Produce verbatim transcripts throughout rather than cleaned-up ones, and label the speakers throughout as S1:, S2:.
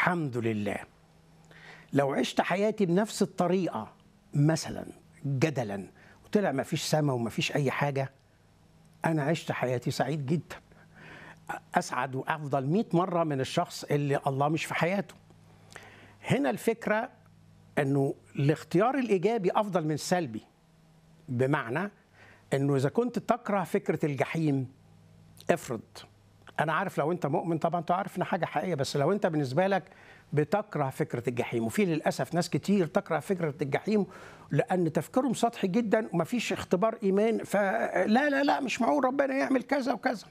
S1: الحمد لله. لو عشت حياتي بنفس الطريقة مثلا جدلا وطلع ما فيش سماء وما فيش أي حاجة، أنا عشت حياتي سعيد جدا، أسعد وأفضل مئة مرة من الشخص اللي الله مش في حياته. هنا الفكرة أنه الاختيار الإيجابي أفضل من السلبي، بمعنى أنه إذا كنت تكره فكرة الجحيم، افرض، أنا عارف لو أنت مؤمن طبعا تعرف إن حاجة حقيقية، بس لو أنت بالنسبة لك بتكره فكرة الجحيم، وفي للأسف ناس كتير تكره فكرة الجحيم لأن تفكيرهم سطحي جدا ومفيش اختبار إيمان، فلا لا لا مش معقول ربنا يعمل كذا وكذا.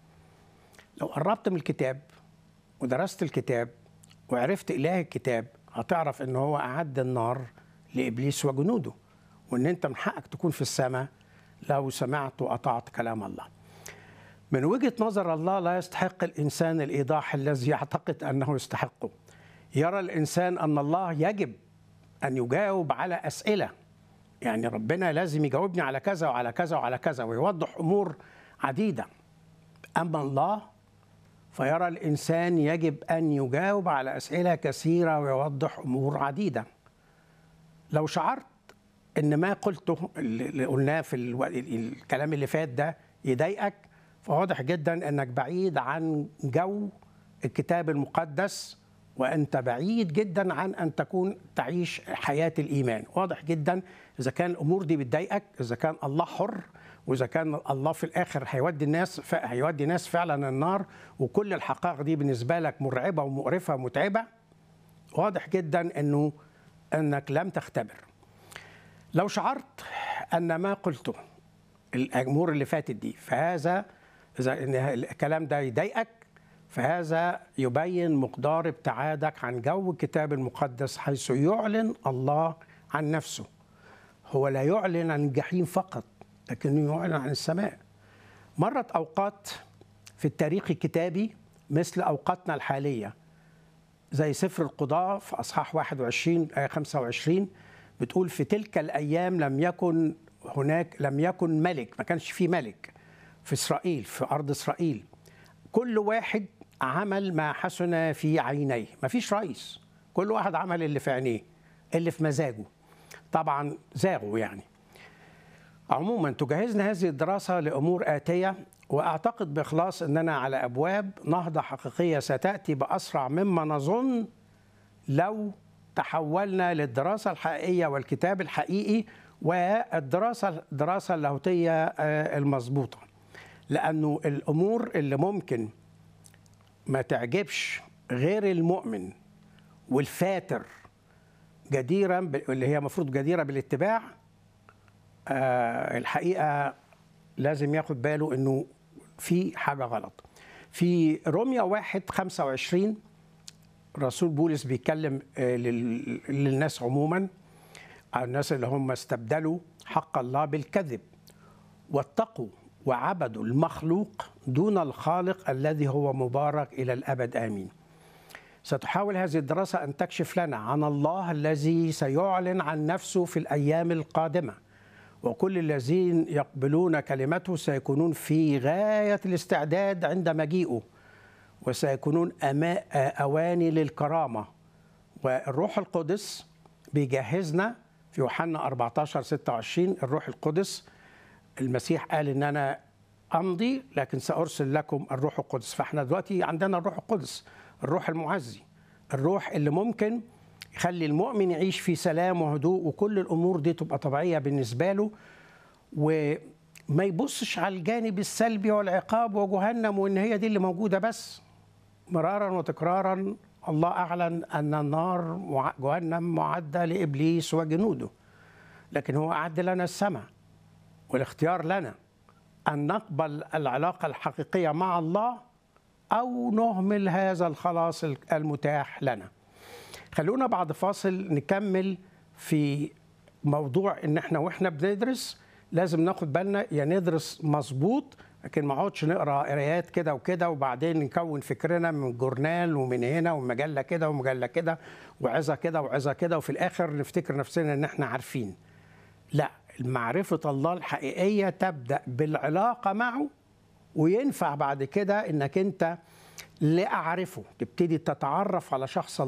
S1: لو قربت من الكتاب ودرست الكتاب وعرفت إله الكتاب، هتعرف إن هو أعد النار لإبليس وجنوده، وإن أنت من حقك تكون في السماء لو سمعت وأطعت كلام الله. من وجهة نظر الله لا يستحق الإنسان الإيضاح الذي يعتقد أنه يستحقه. يرى الإنسان أن الله يجب أن يجاوب على أسئلة، يعني ربنا لازم يجاوبني على كذا وعلى كذا وعلى كذا ويوضح أمور عديدة. أما الله فيرى الإنسان يجب أن يجاوب على أسئلة كثيرة ويوضح أمور عديدة. لو شعرت أن ما قلته اللي قلناه في الكلام اللي فات ده يضايقك، فواضح جدا أنك بعيد عن جو الكتاب المقدس، وأنت بعيد جدا عن أن تكون تعيش حياة الإيمان. واضح جدا إذا كان الأمور دي بتضايقك، إذا كان الله حر، وإذا كان الله في الآخر هيودي الناس هيودي ناس فعلا النار، وكل الحقائق دي بالنسبة لك مرعبة ومقرفة ومتعبة، واضح جدا أنه أنك لم تختبر. لو شعرت أن ما قلته الأمور اللي فاتت دي، فهذا إذا الكلام ده يضايقك، فهذا يبين مقدار ابتعادك عن جو الكتاب المقدس، حيث يعلن الله عن نفسه. هو لا يعلن عن الجحيم فقط، لكنه يعلن عن السماء. مرت أوقات في التاريخ الكتابي مثل أوقاتنا الحالية، زي سفر القضاء في أصحاح واحد وعشرين آية خمسة وعشرين بتقول: في تلك الأيام لم يكن هناك لم يكن ملك، ما كانش في ملك في إسرائيل، في أرض إسرائيل. كل واحد عمل ما حسن في عينيه، ما فيش رئيس، كل واحد عمل اللي في عينيه، اللي في مزاجه. طبعا زاغوا يعني. عموما تجهزنا هذه الدراسة لأمور آتية، وأعتقد بإخلاص أننا على أبواب نهضة حقيقية ستأتي بأسرع مما نظن لو تحولنا للدراسة الحقيقية والكتاب الحقيقي والدراسة الدراسة اللاهوتية المظبوطة. لأنه الأمور اللي ممكن ما تعجبش غير المؤمن والفاتر جديرا اللي هي مفروض جديرة بالاتباع، آه الحقيقة لازم ياخد باله أنه في حاجة غلط. في روميا واحد خمسة وعشرين رسول بولس بيتكلم آه للناس عموما، الناس اللي هم استبدلوا حق الله بالكذب واتقوا وعبدوا المخلوق دون الخالق الذي هو مبارك إلى الأبد آمين. ستحاول هذه الدراسة أن تكشف لنا عن الله الذي سيعلن عن نفسه في الأيام القادمة، وكل الذين يقبلون كلمته سيكونون في غاية الاستعداد عند مجيئه، وسيكونون أواني للكرامة. والروح القدس بيجهزنا في يوحنا أربعة عشر ستة وعشرين. الروح القدس المسيح قال إن أنا أمضي لكن سأرسل لكم الروح القدس، فإحنا دلوقتي عندنا الروح القدس، الروح المعزي، الروح اللي ممكن يخلي المؤمن يعيش في سلام وهدوء، وكل الأمور دي تبقى طبيعية بالنسبة له، وما يبصش على الجانب السلبي والعقاب وجهنم وإن هي دي اللي موجودة بس. مرارا وتكرارا الله أعلن أن النار جهنم معدة لإبليس وجنوده، لكن هو أعد لنا السماء، والاختيار لنا أن نقبل العلاقة الحقيقية مع الله أو نهمل هذا الخلاص المتاح لنا. خلونا بعد فاصل نكمل في موضوع إن إحنا وإحنا بندرس لازم ناخد بالنا، يا ندرس مظبوط لكن ما اقعدش نقرا قرايات كده وكده وبعدين نكون فكرنا من جورنال ومن هنا ومجله كده ومجله كده وعظه كده وعظه كده، وفي الآخر نفتكر نفسنا إن إحنا عارفين. لا، معرفة الله الحقيقية تبدأ بالعلاقة معه، وينفع بعد كده إنك أنت لأعرفه تبتدي تتعرف على شخص